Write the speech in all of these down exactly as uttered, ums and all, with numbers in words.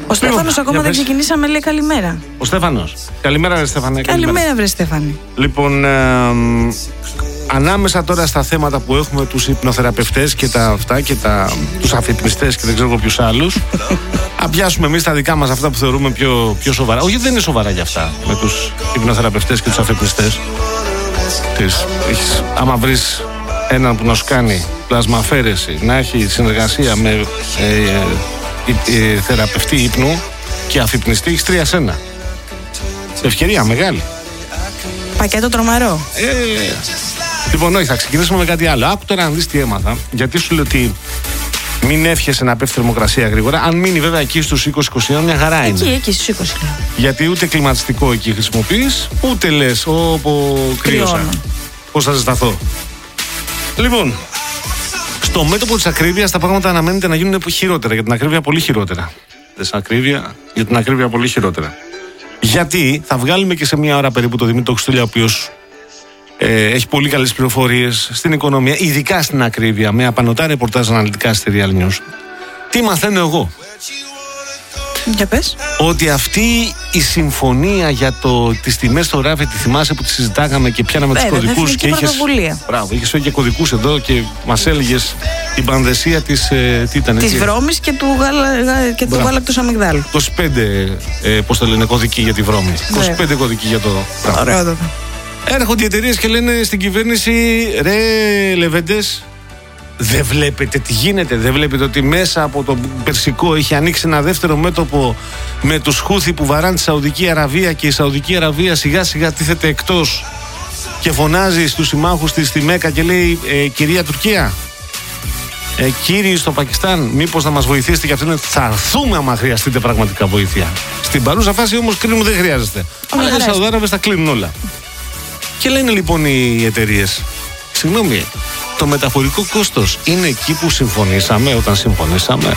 Ο Στέφανος ακόμα δεν ξεκινήσαμε, λέει καλημέρα. Ο Στέφανος. Καλημέρα, ρε Στέφανε. Καλημέρα, βρε Στέφανη. Λοιπόν, ε, ανάμεσα τώρα στα θέματα που έχουμε τους υπνοθεραπευτές και τα αυτά και τα, τους αφυπνιστές και δεν ξέρω ποιους άλλους, αν πιάσουμε εμείς τα δικά μας αυτά που θεωρούμε πιο, πιο σοβαρά. Όχι, δεν είναι σοβαρά για αυτά με τους υπνοθεραπευτές και τους αφυπνιστές. Τις, έχεις, άμα βρεις έναν που να σου κάνει πλασμαφέρεση, να έχει συνεργασία με ε, ε, ε, θεραπευτή ύπνου και αφυπνιστή, έχεις τρία σένα. Ευκαιρία μεγάλη. Πακέτο τρομερό. Ε, λοιπόν, όχι, θα ξεκινήσουμε με κάτι άλλο. Άκου τώρα να δεις τι έμαθα. Γιατί σου λέω ότι μην εύχεσαι να πέφτει θερμοκρασία γρήγορα. Αν μείνει βέβαια εκεί στους είκοσι είκοσι ένα, μια χαρά είναι. Εκεί, εκεί στους είκοσι. Γιατί ούτε κλιματιστικό εκεί χρησιμοποιείς, ούτε λες, όπου κρύωσα. Πώς θα ζεσταθώ. Λοιπόν, στο μέτωπο της ακρίβειας τα πράγματα αναμένεται να γίνουν χειρότερα. Για την ακρίβεια πολύ χειρότερα. Δες ακρίβεια, για την ακρίβεια πολύ χειρότερα. Γιατί θα βγάλουμε και σε μια ώρα περίπου το Δημήτρη Χριστούλια, ο οποίος ε, έχει πολύ καλές πληροφορίες στην οικονομία, ειδικά στην ακρίβεια, με απανωτά ρεπορτάζ αναλυτικά στη Real News. Τι μαθαίνω εγώ? Για πες. Ότι αυτή η συμφωνία για το, τις τιμές στο ράφι, τη θυμάσαι που τη συζητάγαμε και πιάναμε τους κωδικούς και είχες, μπράβο, είχες φέρει και κωδικούς εδώ και μας έλεγες την πανδεσία της, ε, τι ήταν, της βρώμης και του, γάλα, και του γάλακτος αμυγδάλου. είκοσι πέντε, ε, πώς το λένε, κωδικοί για τη βρώμη. είκοσι πέντε κωδικοί για το... Ωραίο το. Έρχονται οι εταιρείες και λένε στην κυβέρνηση, ρε Λεβέντες, δεν βλέπετε τι γίνεται, δεν βλέπετε ότι μέσα από το Περσικό έχει ανοίξει ένα δεύτερο μέτωπο με τους Χούθι που βαράνε τη Σαουδική Αραβία και η Σαουδική Αραβία σιγά σιγά τίθεται εκτός και φωνάζει στους συμμάχους της στη Μέκα και λέει ε, κυρία Τουρκία, ε, κύριοι στο Πακιστάν, μήπως να μας βοηθήσετε? Και αυτοί θα έρθουμε άμα χρειαστείτε πραγματικά βοήθεια. Στην παρούσα φάση όμως κρίνουν δεν χρειάζεται. Αλλά οι Σαουδάραβες τα κλείνουν όλα. Και λένε λοιπόν οι εταιρείες, συγγνώμη, το μεταφορικό κόστος είναι εκεί που συμφωνήσαμε όταν συμφωνήσαμε?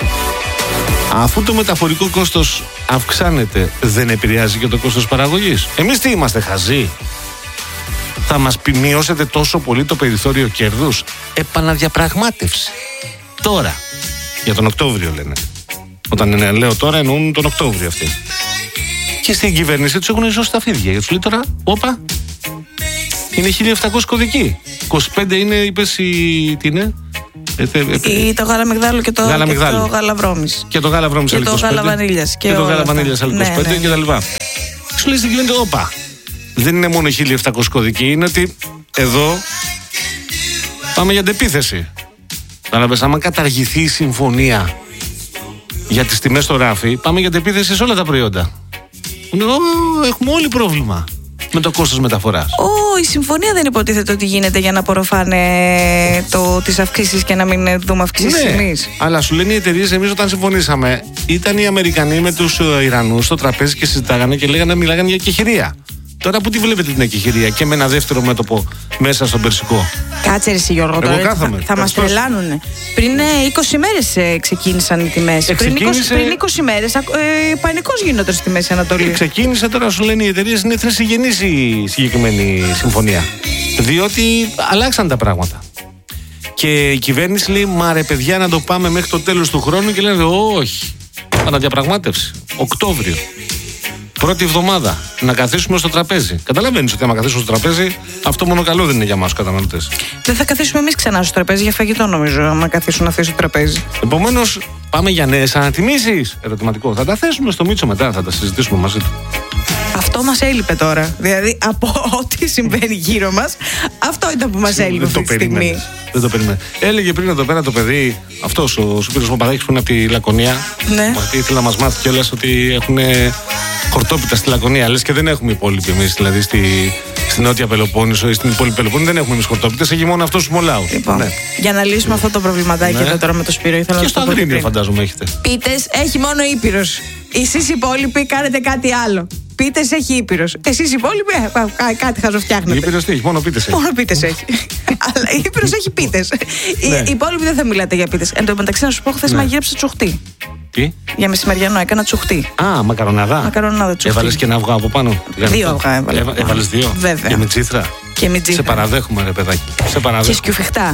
Αφού το μεταφορικό κόστος αυξάνεται, δεν επηρεάζει και το κόστος παραγωγής? Εμείς τι είμαστε, χαζοί? Θα μας μειώσετε τόσο πολύ το περιθώριο κέρδους? Επαναδιαπραγμάτευση. Τώρα. Για τον Οκτώβριο λένε. Όταν είναι, λέω τώρα εννοούν τον Οκτώβριο αυτοί. Και στην κυβέρνηση τους έχουν ζώσει τα φίδια. Γιατί τους λέει τώρα, όπα, είναι χίλια επτακόσιοι κωδικοί. είκοσι πέντε είναι, είπες, η... τι είναι? Ε, θε, ε, ή το γάλα μυγδάλου και το, γάλα, και μυγδάλου. το γάλα βρώμης. Και το γάλα βρώμης και το γάλα βανίλιας. Και, και το γάλα βανίλιας άλλο είκοσι πέντε, ναι, ναι, ναι. Και τα λοιπά. Σου λέει στην κυβέρνηση, όπα, δεν είναι μόνο χίλια επτακόσιοι κωδικοί, είναι ότι εδώ πάμε για αντεπίθεση. Κατάλαβες, άμα καταργηθεί η συμφωνία για τις τιμές στο ράφι, πάμε για αντεπίθεση σε όλα τα προϊόντα. Έχουμε όλοι πρόβλημα με το κόστος μεταφοράς. Ω, η συμφωνία δεν υποτίθεται ότι γίνεται για να απορροφάνε το, τις αυξήσεις και να μην δούμε αυξήσεις ναι, εμείς. Αλλά σου λένε οι εταιρείες, εμείς όταν συμφωνήσαμε, ήταν οι Αμερικανοί με τους Ιρανούς στο τραπέζι και συζητάγανε και λέγανε, μιλάγανε για εκεχηρία. Τώρα που τη βλέπετε την εκεχηρία και με ένα δεύτερο μέτωπο μέσα στον Περσικό? Κάτσε ρε εσύ Γιώργο, τώρα θα, θα μας τρελάνουνε. Πριν είκοσι μέρες ε, ξεκίνησαν οι τιμές. Πριν είκοσι, πριν είκοσι μέρες ε, πανικός γινόταν στη Μέση Ανατολή. Και ξεκίνησε τώρα, σου λένε οι εταιρείες, είναι θρησιγενής η συγκεκριμένη συμφωνία. Διότι αλλάξαν τα πράγματα. Και η κυβέρνηση λέει, μα ρε παιδιά, να το πάμε μέχρι το τέλος του χρόνου. Και λένε, όχι, αναδιαπραγμάτευση, Οκτώβριο. Πρώτη εβδομάδα να καθίσουμε στο τραπέζι. Καταλαβαίνεις ότι άμα καθίσουμε στο τραπέζι, αυτό μόνο καλό δεν είναι για μας καταναλωτές. Δεν θα καθίσουμε εμείς ξανά στο τραπέζι για φαγητό, νομίζω, άμα καθίσουν αυτοί στο τραπέζι. Επομένως, πάμε για νέες ανατιμήσεις. Ερωτηματικό. Θα τα θέσουμε στο Μίτσο μετά, θα τα συζητήσουμε μαζί του. Αυτό μας έλειπε τώρα. Δηλαδή, από ό,τι συμβαίνει γύρω μας, αυτό ήταν που μας έλειπε αυτή τη στιγμή. Δεν το περιμένει. Έλεγε πριν εδώ πέρα το παιδί, αυτός ο Σπύρος Παπαδάκης που είναι από τη Λακωνία. Ναι. Γιατί ήθελε να μας μάθει κιόλας ότι έχουν χορτόπιτα στη Λακωνία. Λες και δεν έχουμε υπόλοιποι εμείς. Δηλαδή στη, στη Νότια Πελοπόννησο ή στην υπόλοιπη Πελοπόννησο δεν έχουμε εμείς χορτόπιτες. Έχει μόνο αυτός του Μολάου. Λοιπόν, ναι. Για να λύσουμε αυτό το προβληματάκι ναι. εδώ τώρα με το Σπύρο, ήθελα και να στο Αγρίνιο φαντάζομαι έχετε. Πίτες έχει μόνο Ήπειρος. Εσείς οι υπόλοιποι κάνετε κάτι άλλο. Πίτες έχει Ήπειρος. Εσείς οι υπόλοιποι ε, κάτι χαζοφτιάχνετε. Η Ήπειρος τι έχει, μόνο πίτες έχει. Μόνο πίτες έχει. Αλλά η Ήπειρος έχει πίτες. Οι υπόλοιποι δεν θα μιλάτε για πίτες. Εν τω μεταξύ να σου πω, χθες μαγείρεψα τσουχτή. Τι? Για μεσημεριανό έκανα τσουχτή. Α, μακαρονάδα. Μακαρονάδα τσουχτή. Έβαλες και ένα αυγό από πάνω. Δύο αυγά έβαλα. Έβαλες δύο. Βέβαια. Και με τσίθρα. Και με τσίθρα. Σε παραδέχομαι, ρε παιδάκι. Σε παραδέχομαι. Και σκιουφιχτά.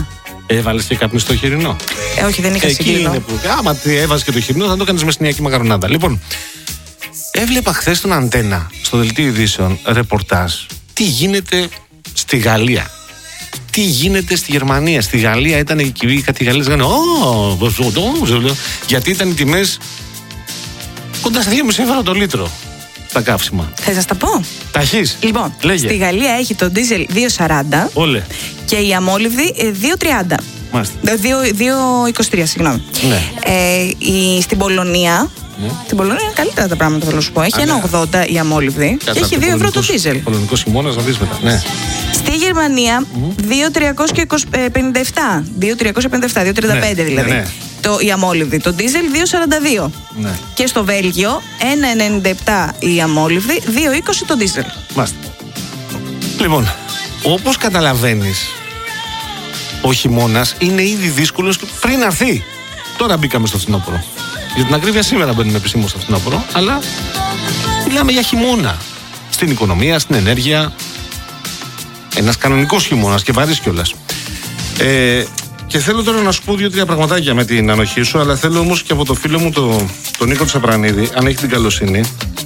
Έβαλε και καπνιστό χοιρινό? Ε, όχι, δεν είχα χοιρινό. Είναι που, άμα έβαζε και το χοιρινό, θα το έκανε με σινιακή μακαρονάδα. Λοιπόν, έβλεπα χθες τον Αντένα στο δελτίο ειδήσεων ρεπορτάζ. Τι γίνεται στη Γαλλία. Τι γίνεται στη Γερμανία. Στη Γαλλία ήταν εκεί, κάτι Γαλλίες λέγανε γιατί ήταν οι τιμές κοντά στα δύο κόμμα πέντε ευρώ το λίτρο τα καύσιμα. Θες να στα πω? Ταχύς. Λοιπόν, λέγε. Στη Γαλλία έχει το ντίζελ δύο σαράντα. Όλε. Και η αμόλυβδη δύο τριάντα. Μάλιστα. δύο είκοσι τρία, συγγνώμη. Ναι. Ε, η, στην Πολωνία. Ναι. Στην Πολωνία είναι καλύτερα τα πράγματα, θέλω να σου πω. Έχει ένα ογδόντα η αμόλυβδη και έχει δύο ευρώ το δίζελ. Πολωνικός χειμώνας, να δεις μετά. Ναι. Στη Γερμανία mm. δύο τριακόσια πενήντα επτά. δύο τριακόσια πενήντα επτά, δύο τριάντα πέντε ναι, δηλαδή. Ναι, ναι. Το, η αμόλυβδη. Το ντίζελ δύο σαράντα δύο. Ναι. Και στο Βέλγιο ένα ενενήντα επτά η αμόλυβδη, δύο είκοσι το ντίζελ. Μάλιστα. Λοιπόν, όπως καταλαβαίνεις, ο χειμώνας είναι ήδη δύσκολος πριν έρθει. Τώρα μπήκαμε στο φθινόπωρο. Για την ακρίβεια, σήμερα μπαίνουμε επισήμως στο φθινόπωρο, αλλά μιλάμε για χειμώνα. Στην οικονομία, στην ενέργεια. Ένας κανονικός χειμώνας και βαρύς κιόλας. Ε, και θέλω τώρα να σου πω δύο-τρία πραγματάκια με την ανοχή σου, αλλά θέλω όμως και από το φίλο μου το, τον Νίκο Τσαπρανίδη, αν έχει την καλοσύνη,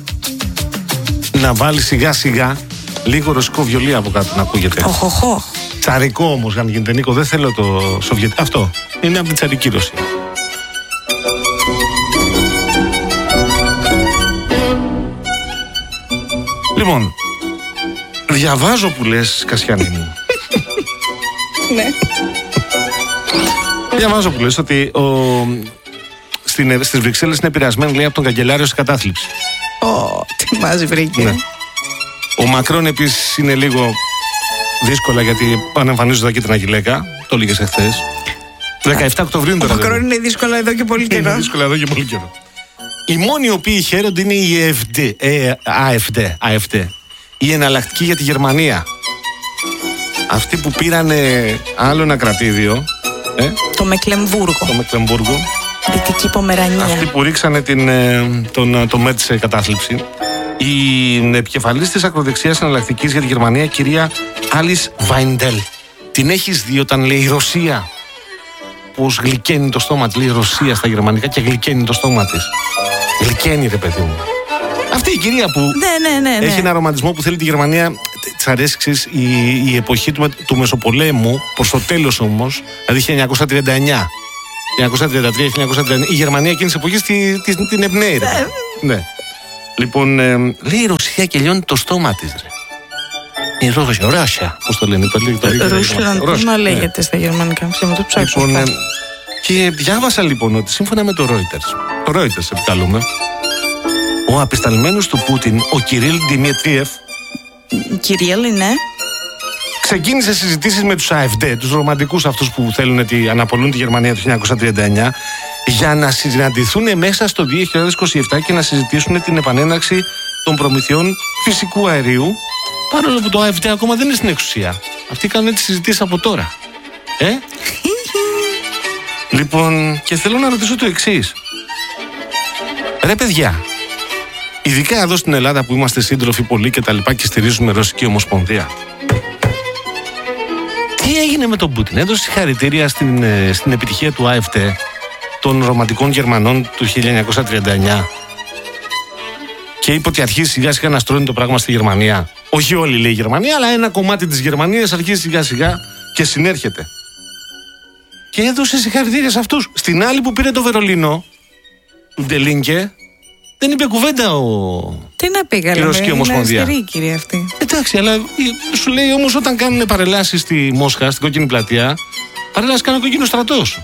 να βάλει σιγά-σιγά λίγο ρωσικό βιολί από κάτω να ακούγεται. Οχοχο. Τσαρικό όμως, αν γίνεται, Νίκο, δεν θέλω το Σοβιετικό. Αυτό είναι από την τσαρική Ρωσία. Λοιπόν, διαβάζω που λες, Κασιανή μου. Ναι. Διαβάζω που λες ότι ο, στην, στις Βρυξέλλες είναι επηρεασμένοι, λέει, από τον καγκελάριο σε κατάθλιψη. Ω, oh, τι μας βρήκε. Ναι. Ο Μακρόν επίσης είναι λίγο δύσκολα γιατί ανεμφανίζονται τα κίτρινα γυλαίκα. Το έλεγες εχθές. δεκαεφτά Οκτωβρίου τώρα. Ο Μακρόν είναι δύσκολα εδώ και πολύ καιρό. Είναι δύσκολα εδώ και πολύ καιρό. Οι μόνοι οι οποίοι χαίρονται είναι η έι εφ ντι, η εναλλακτική για τη Γερμανία. Αυτοί που πήρανε άλλο ένα κρατήδιο. Ε, το Μεκλεμβούργο. Το Μεκλεμβούργο. Δυτική Πομερανία. Αυτοί που ρίξανε την, τον, το ΜΕΤ σε κατάθλιψη. Η επικεφαλής της ακροδεξιάς εναλλακτικής για τη Γερμανία, κυρία Άλις Βάιντελ. Την έχεις δει όταν λέει Ρωσία? Πώς γλυκαίνει το στόμα της, λέει Ρωσία στα γερμανικά και γλυκαίνει το στόμα της. Γλυκαίνει, ρε παιδί μου. Αυτή η κυρία που ναι, ναι, ναι, ναι. έχει ένα ρομαντισμό που θέλει τη Γερμανία. Της αρέσει, ξέρεις, η, η εποχή του, του Μεσοπολέμου, προς το τέλος όμως, δηλαδή χίλια εννιακόσια τριάντα εννιά. χίλια εννιακόσια τριάντα τρία χίλια εννιακόσια τριάντα εννιά. Η Γερμανία εκείνης της εποχής τη, τη, την εμπνέει, ρε. Ναι. Λοιπόν, ε, λέει η Ρωσία και λιώνει το στόμα της, ρε. Η Ρώσια, Ρώσια. Πώς το λένε, το λέγεται. Ρούσλαντ, πώς να λέγεται στα γερμανικά. Ψέμα το ψάξω. Λοιπόν, ε, και διάβασα λοιπόν ότι σύμφωνα με το Reuters, το Reuters επικαλούμε, ο απεσταλμένος του Πούτιν, ο Κυρίλ Δημητρίεφ, Κυρίλ, ναι. ξεκίνησε συζητήσεις με τους έι εφ ντι, τους ρομαντικούς αυτούς που θέλουν να αναπολούν τη Γερμανία το χίλια εννιακόσια τριάντα εννιά, για να συναντηθούν μέσα στο δύο χιλιάδες είκοσι επτά και να συζητήσουν την επανέναρξη των προμηθειών φυσικού αερίου, παρόλο που το έι εφ ντι ακόμα δεν είναι στην εξουσία. Αυτοί κάνουν τις συζητήσεις από τώρα. Ε? Λοιπόν, και θέλω να ρωτήσω το εξής. Ρε παιδιά, ειδικά εδώ στην Ελλάδα που είμαστε σύντροφοι πολλοί και τα λοιπά και στηρίζουμε Ρωσική Ομοσπονδία, τι έγινε με τον Πούτιν? Έδωσε συγχαρητήρια στην, στην επιτυχία του έι εφ ντι των ρομαντικών Γερμανών του χίλια εννιακόσια τριάντα εννιά και είπε ότι αρχίζει σιγά σιγά να στρώνει το πράγμα στη Γερμανία. Όχι όλη, λέει, η Γερμανία, αλλά ένα κομμάτι της Γερμανίας αρχίζει σιγά σιγά και συνέρχεται. Και έδωσε συγχαρητήρια σε αυτούς. Στην άλλη που πήρε το Βερολίνο, του Ντελίνκε, δεν είπε κουβέντα ο... Τι να πει, καλά, η Ρωσική Ομοσπονδία. Είναι κυρία αυτή. Εντάξει, αλλά σου λέει όμως όταν κάνουν παρελάσεις στη Μόσχα, στην Κόκκινη Πλατεία, παρελάσεις κάνει ο κόκκινος στρατός.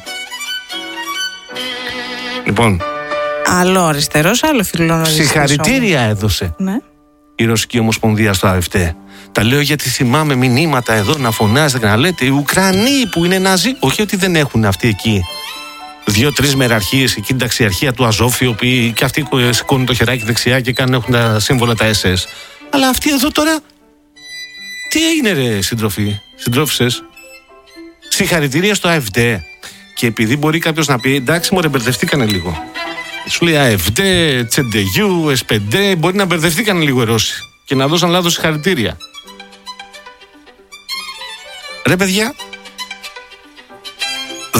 Λοιπόν. Άλλο αριστερός, άλλο φιλόν. Συγχαρητήρια έδωσε, ναι, η Ρωσική Ομοσπονδία στο έι εφ ντι. Τα λέω γιατί θυμάμαι μηνύματα εδώ να φωνάζετε και να λέτε οι Ουκρανοί που είναι Ναζί. Όχι ότι δεν έχουν αυτοί εκεί δύο-τρεις μεραρχίες, εκεί την ταξιαρχία του Αζόφ, οι οποίοι και αυτοί σηκώνουν το χεράκι δεξιά και κάνουν, έχουν τα σύμβολα τα ες ες. Αλλά αυτοί εδώ τώρα. Τι έγινε, ρε συντροφοί, συντρόφισσες? Συγχαρητήρια στο έι εφ ντι. Και επειδή μπορεί κάποιος να πει εντάξει, μωρέ, μπερδευτήκανε λίγο. Σου λέει έι εφ ντι, τσι ντι γιου, ες πι ντι, μπορεί να μπερδευτήκανε λίγο οι Ρώσοι και να δώσαν λάθος συγχαρητήρια. Ρε παιδιά,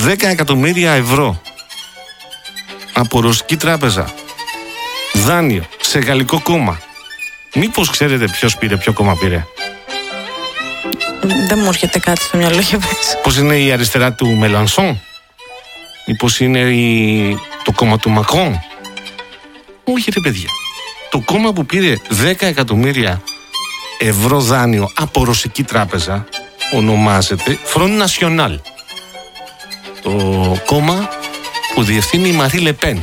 δέκα εκατομμύρια ευρώ από ρωσική τράπεζα. Δάνειο σε γαλλικό κόμμα. Μήπως ξέρετε ποιος πήρε, ποιο κόμμα πήρε? Δεν μου έρχεται κάτι στο μυαλό, για πες. Πώς είναι η αριστερά του Μελανσόν? Μήπως είναι η... το κόμμα του Μακρόν? Όχι ρε παιδιά. Το κόμμα που πήρε δέκα εκατομμύρια ευρώ δάνειο από ρωσική τράπεζα ονομάζεται Front National. Το κόμμα που διευθύνει η Μαρί Λεπέν.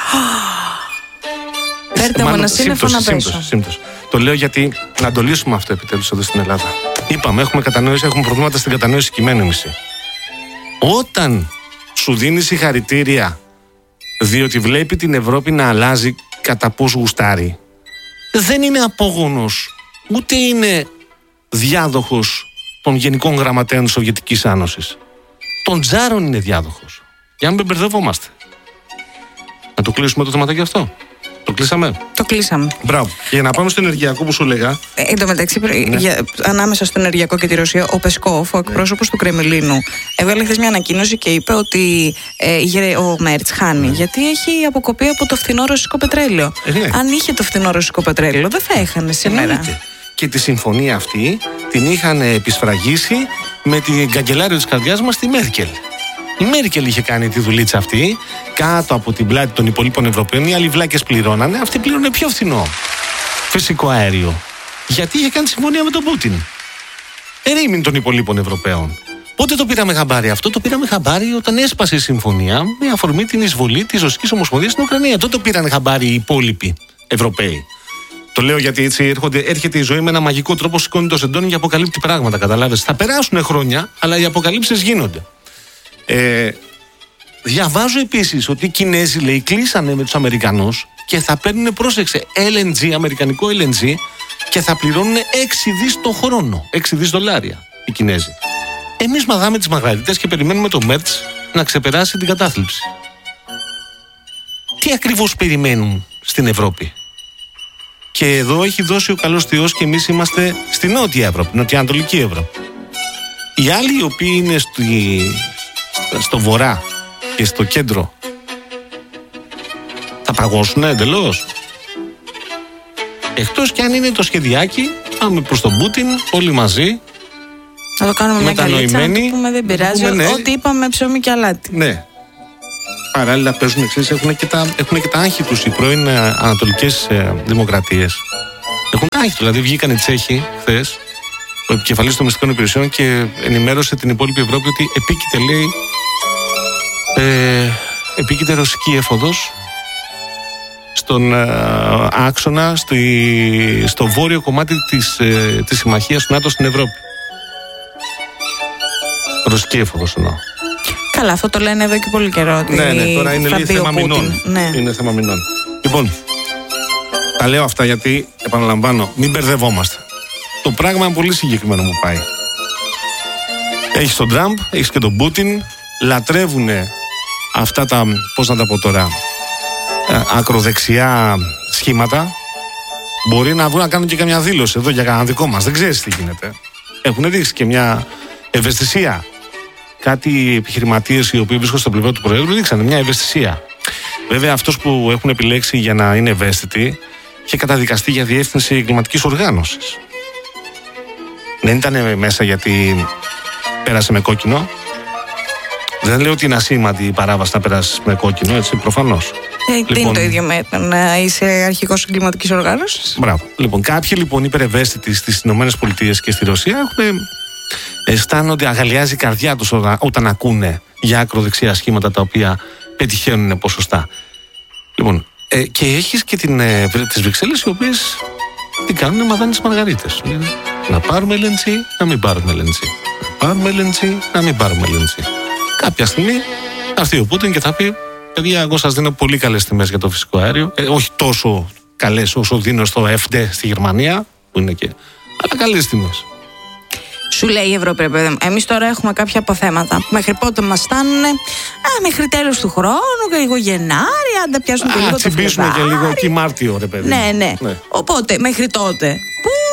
Πέρτε μου ένα σύννεφο να πέσω. Το λέω γιατί να το λύσουμε αυτό επιτέλους εδώ στην Ελλάδα. Είπαμε, έχουμε κατανόηση, έχουμε προβλήματα στην κατανόηση κειμένου μισή. Όταν σου δίνει συγχαρητήρια διότι βλέπει την Ευρώπη να αλλάζει κατά πώς γουστάρει, δεν είναι απόγονος, ούτε είναι διάδοχος των γενικών γραμματέων της Σοβιετικής Άνωσης. Των τζάρων είναι διάδοχος. Για να μην μπερδευόμαστε. Να το κλείσουμε το θεματάκι αυτό. Το κλείσαμε. Το κλείσαμε. Μπράβο. Για να πάμε στο ενεργειακό που σου λέγα. Ε, εν τω μεταξύ, ναι. για, ανάμεσα στο ενεργειακό και τη Ρωσία, ο Πεσκόφ, ο εκπρόσωπος ναι. του Κρεμλίνου, έβγαλε χθες μια ανακοίνωση και είπε ότι ε, ο Μέρτς χάνει. Ναι. Γιατί έχει αποκοπεί από το φθηνό ρωσικό πετρέλαιο. Ε, ναι. Αν είχε το φθηνό ρωσικό πετρέλαιο, δεν θα έχανε σήμερα. Ε, και τη συμφωνία αυτή την είχαν επισφραγίσει με την καγκελάριο της καρδιάς μας, τη Μέρκελ. Η Μέρκελ είχε κάνει τη δουλίτσα αυτή κάτω από την πλάτη των υπολείπων Ευρωπαίων. Οι άλλοι βλάκες πληρώνανε, αυτοί πλήρωνε πιο φθηνό φυσικό αέριο. Γιατί είχε κάνει συμφωνία με τον Πούτιν. Ερήμην των υπολείπων Ευρωπαίων. Πότε το πήραμε χαμπάρι αυτό? Το πήραμε χαμπάρι όταν έσπασε η συμφωνία με αφορμή την εισβολή της Ρωσικής Ομοσπονδίας στην Ουκρανία. Τότε το πήραν χαμπάρι οι υπόλοιποι Ευρωπαίοι. Το λέω γιατί έτσι έρχονται, έρχεται η ζωή με ένα μαγικό τρόπο, σηκώνει το σεντόνι και αποκαλύπτει πράγματα. Καταλάβες. Θα περάσουν χρόνια, αλλά οι αποκαλύψεις γίνονται. Ε, διαβάζω επίσης ότι οι Κινέζοι, λέει, κλείσανε με τους Αμερικανούς και θα παίρνουν, πρόσεξε, ελ εν τζι, αμερικανικό ελ εν τζι, και θα πληρώνουν έξι δις το χρόνο. έξι δις δολάρια οι Κινέζοι. Εμείς μαγάμε τις μαγαρίτες και περιμένουμε το Μέρτς να ξεπεράσει την κατάθλιψη. Τι ακριβώς περιμένουν στην Ευρώπη? Και εδώ έχει δώσει ο καλός Θεός και εμείς είμαστε στη Νότια Ευρώπη, Νοτιοανατολική Ευρώπη. Οι άλλοι οι οποίοι είναι στη, στο βορρά και στο κέντρο θα παγώσουν εντελώς. Εκτός κι αν είναι το σχεδιάκι, πάμε προς τον Πούτιν όλοι μαζί. Θα το κάνουμε μια καλίτσα, να το πούμε, δεν πειράζει, πούμε, ναι. Ό,τι είπαμε ψωμί και αλάτι. Ναι. Παράλληλα παίζουν εξής, έχουν και τα, έχουν και τα άγχη τους οι πρώην ε, ανατολικές ε, δημοκρατίες. Έχουν τα άγχη τους, δηλαδή βγήκαν οι Τσέχοι χθες, ο επικεφαλής των μυστικών υπηρεσιών, και ενημέρωσε την υπόλοιπη Ευρώπη ότι επίκειται, λέει, ε, επίκειται ρωσική έφοδος στον ε, άξονα, στη, στο βόρειο κομμάτι της, ε, της συμμαχίας του ΝΑΤΟ στην Ευρώπη. Ρωσική έφοδος εννοώ. Καλά, αυτό το λένε εδώ και πολύ καιρό. Ότι ναι, ναι, τώρα είναι λίγο θέμα μηνών. Ναι. Είναι θέμα μηνών. Λοιπόν, τα λέω αυτά γιατί, επαναλαμβάνω, μην μπερδευόμαστε. Το πράγμα είναι πολύ συγκεκριμένο μου πάει. Έχεις τον Τραμπ, έχεις και τον Πούτιν, λατρεύουνε αυτά τα, πώς να τα πω τώρα, ακροδεξιά σχήματα. Μπορεί να βγουν να κάνουν και καμιά δήλωση εδώ για κανένα δικό μας. Δεν ξέρεις τι γίνεται. Έχουν δείξει και μια ευαισθησία. Κάτι επιχειρηματίες οι οποίοι βρίσκονται στο πλευρό του Προέδρου δείξανε μια ευαισθησία. Βέβαια, αυτός που έχουν επιλέξει για να είναι ευαίσθητοι είχε καταδικαστεί για διεύθυνση εγκληματικής οργάνωσης. Δεν ήταν μέσα γιατί πέρασε με κόκκινο. Δεν λέω ότι είναι ασήμαντη η παράβαση να περάσει με κόκκινο, έτσι, προφανώς. Ε, λοιπόν, τι είναι το ίδιο με να είσαι αρχηγός εγκληματικής οργάνωσης? Μπράβο. Λοιπόν, κάποιοι λοιπόν υπερευαίσθητοι στις ΗΠΑ και στη Ρωσία έχουν. Αισθάνονται, αγαλιάζει η καρδιά τους όταν, όταν ακούνε για ακροδεξιά σχήματα τα οποία πετυχαίνουν ποσοστά. Λοιπόν, ε, και έχεις και την, ε, τις Βρυξέλλες, οι οποίες τι κάνουν, μαδάνε τις μαργαρίτες. Να πάρουμε ελ εν τζι, να μην πάρουμε ελ εν τζι. Να πάρουμε ελ εν τζι, να μην πάρουμε ελ εν τζι. Κάποια στιγμή θα έρθει ο Πούτιν και θα πει: παιδιά, εγώ σας δίνω πολύ καλές τιμές για το φυσικό αέριο. Ε, όχι τόσο καλές όσο δίνω στο εφ ντι στη Γερμανία, που είναι και. Αλλά καλές τιμές. Σου λέει η Ευρώπη, ρε παιδί μου, εμείς τώρα έχουμε κάποια αποθέματα. Μέχρι πότε μας φτάνουν? Α, μέχρι τέλος του χρόνου και λίγο Γενάρη, αν τα πιάσουν και λίγο το Φλεβάρι. Τσιμπήσουμε και λίγο και Μάρτιο, ρε παιδί. Ναι, ναι, ναι. Οπότε, μέχρι τότε, πού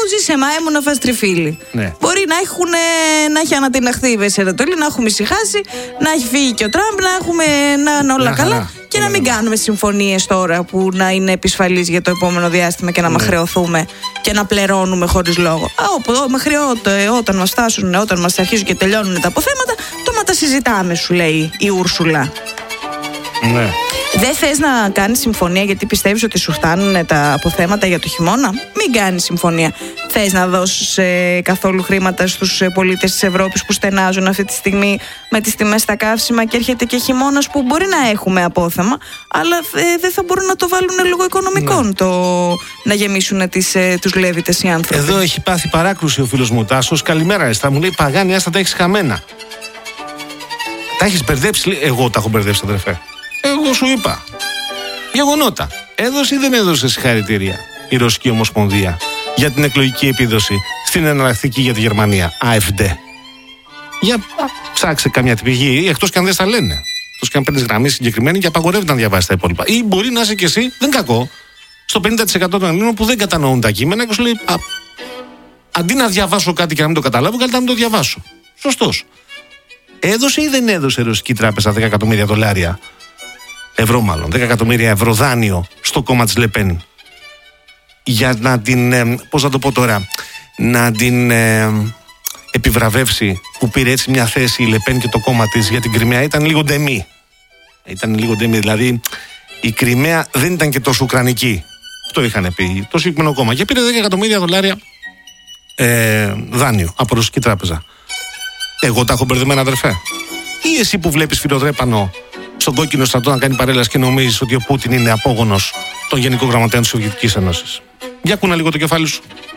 ζήσε μάιμουνα φας τριφύλι. Ναι. Μπορεί να, έχουν, να έχει ανατιναχθεί η Μέση Ανατολή, να έχουμε ησυχάσει, να έχει φύγει και ο Τραμπ, να έχουμε να είναι όλα να καλά χαρά. και να μην κάνουμε συμφωνίες τώρα που να είναι επισφαλείς για το επόμενο διάστημα και να ναι. μαχρεωθούμε και να πληρώνουμε χωρίς λόγο. Α, όπου, μέχρι όταν μας φτάσουν, όταν μας αρχίζουν και τελειώνουν τα αποθέματα, το τα συζητάμε, σου λέει η Ούρσουλα. Ναι. Δεν θες να κάνεις συμφωνία γιατί πιστεύεις ότι σου φτάνουν τα αποθέματα για το χειμώνα? Μην κάνεις συμφωνία. Θες να δώσεις ε, καθόλου χρήματα στους ε, πολίτες της Ευρώπης που στενάζουν αυτή τη στιγμή με τις τιμές στα καύσιμα και έρχεται και χειμώνας που μπορεί να έχουμε απόθεμα, αλλά ε, δεν θα μπορούν να το βάλουν λόγω οικονομικών, ναι. το, να γεμίσουν τις, ε, τους λέβητες οι άνθρωποι. Εδώ έχει πάθει παράκρουση ο φίλος μου Τάσος. Καλημέρα, εσά μου λέει Παγάνη, άστα τα έχεις χαμένα. Τα έχεις μπερδέψει? Εγώ τα έχω μπερδέψει, αδερφέ. Εγώ σου είπα. Γεγονότα. Έδωσε ή δεν έδωσε συγχαρητήρια η Ρωσική Ομοσπονδία για την εκλογική επίδοση στην εναλλακτική για τη Γερμανία, άεφντε? Για ψάξε καμιά πηγή, εκτός και αν δεν στα λένε. Εκτός και αν παίρνεις γραμμή συγκεκριμένη και απαγορεύεται να διαβάσει τα υπόλοιπα. Ή μπορεί να είσαι κι εσύ, δεν κακό, στο πενήντα τοις εκατό των Ελλήνων που δεν κατανοούν τα κείμενα και σου λέει α, αντί να διαβάσω κάτι και να μην το καταλάβω, καλύτερα να μην το διαβάσω. Σωστός. Έδωσε ή δεν έδωσε η Ρωσική Τράπεζα δέκα εκατομμύρια δολάρια, ευρώ μάλλον, δέκα εκατομμύρια ευρώ δάνειο στο κόμμα της Λεπέν για να την, ε, πώς να το πω τώρα, να την ε, επιβραβεύσει που πήρε έτσι μια θέση η Λεπέν και το κόμμα της για την Κριμαία? Ήταν λίγο ντεμή. Ήταν λίγο ντεμή, δηλαδή η Κριμαία δεν ήταν και τόσο ουκρανική. Αυτό είχαν πει το συγκεκριμένο κόμμα. Και πήρε δέκα εκατομμύρια δολάρια ε, δάνειο από Ρωσική Τράπεζα. Εγώ τα έχω μπερδεμένα, αδερφέ? Ή εσύ που βλέπεις φιλοδρέπανο στον κόκκινο στρατό να κάνει παρέλαση και νομίζεις ότι ο Πούτιν είναι απόγονος των Γενικών Γραμματέων της Σοβιετικής Ένωσης? Για κούνα λίγο το κεφάλι σου.